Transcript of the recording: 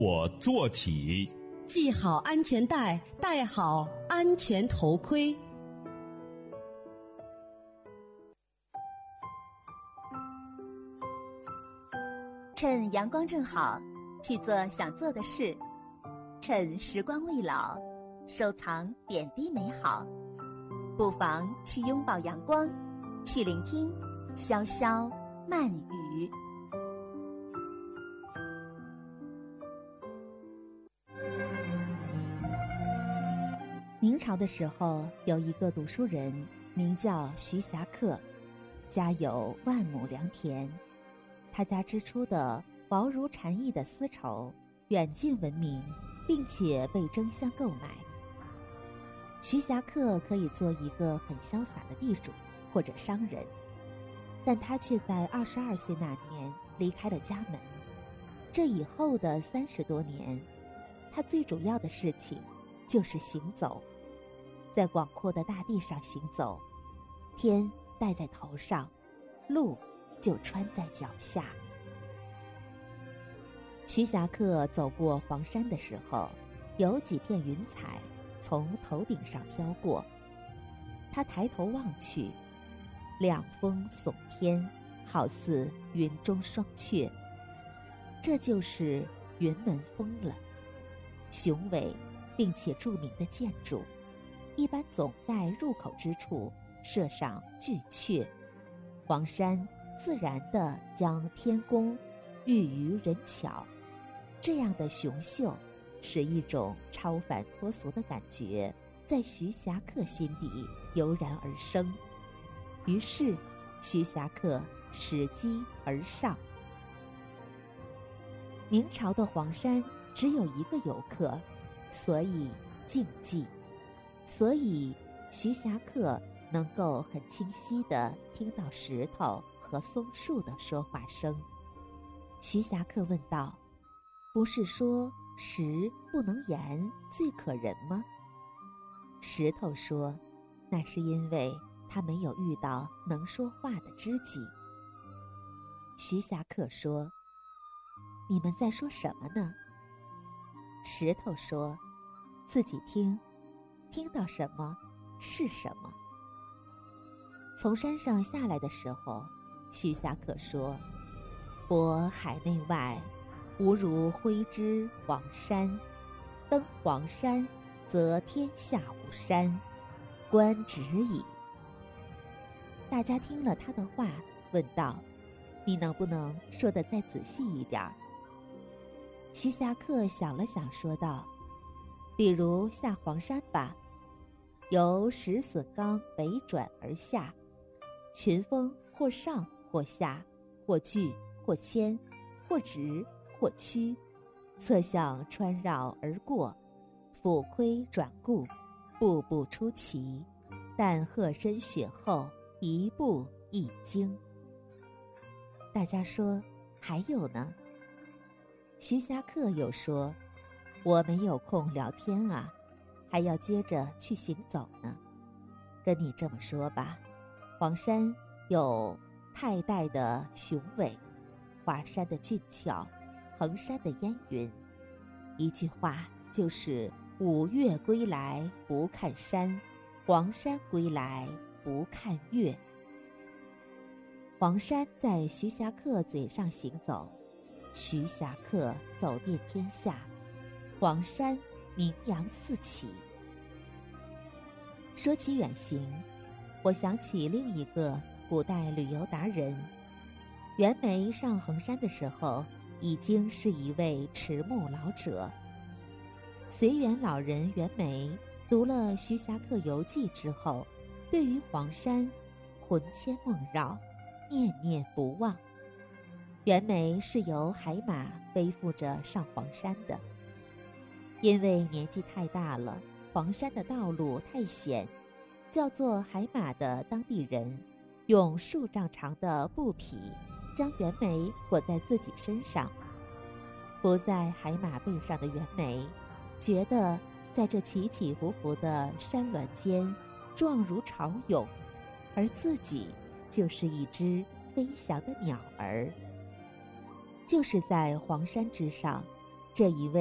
我做起。 系好安全带，戴好安全头盔。 趁阳光正好，去做想做的事；趁时光未老，收藏点滴美好。不妨去拥抱阳光，去聆听潇潇慢语。明朝的时候，有一个读书人名叫徐霞客，家有万亩良田。他家织出的薄如蝉翼的丝绸远近闻名，并且被争相购买。徐霞客可以做一个很潇洒的地主或者商人，但他却在22岁那年离开了家门。这以后的30多年，他最主要的事情就是行走，在广阔的大地上行走，天戴在头上，路就穿在脚下。徐霞客走过黄山的时候，有几片云彩从头顶上飘过，他抬头望去，两峰耸天，好似云中双雀。这就是云门峰了，雄伟并且著名的建筑，一般总在入口之处设上巨阙。黄山自然地将天宫喻于人巧，这样的雄秀使一种超凡脱俗的感觉在徐霞客心底油然而生。于是徐霞客拾机而上。明朝的黄山只有一个游客，所以静寂，所以徐霞客能够很清晰地听到石头和松树的说话声。徐霞客问道：不是说石不能言最可人吗？石头说：那是因为他没有遇到能说话的知己。徐霞客说：你们在说什么呢？石头说：自己听，听到什么是什么。从山上下来的时候，徐霞客说：泊海内外，无如挥之黄山。登黄山，则天下无山，观止矣。大家听了他的话，问道：你能不能说得再仔细一点？徐霞客想了想，说道：比如下黄山吧，由石笋冈北转而下，群峰或上或下，或聚或牵，或直或曲，侧向穿绕而过，俯窥转顾，步步出奇，但鹤身雪后，一步一惊。大家说：还有呢？徐霞客又说：我没有空聊天啊，还要接着去行走呢。跟你这么说吧，黄山有太带的雄伟，华山的俊俏，衡山的烟云。一句话就是五岳归来不看山，黄山归来不看岳。黄山在徐霞客嘴上行走，徐霞客走遍天下，黄山名扬四起。说起远行，我想起另一个古代旅游达人。袁枚上衡山的时候，已经是一位迟暮老者。随园老人袁枚读了徐霞客游记之后，对于黄山魂牵梦绕，念念不忘。袁枚是由海马背负着上黄山的，因为年纪太大了，黄山的道路太险，叫做海马的当地人用数丈长的布匹将袁枚裹在自己身上。伏在海马背上的袁枚觉得在这起起伏伏的山峦间状如潮涌，而自己就是一只飞翔的鸟儿。就是在黄山之上， 这一位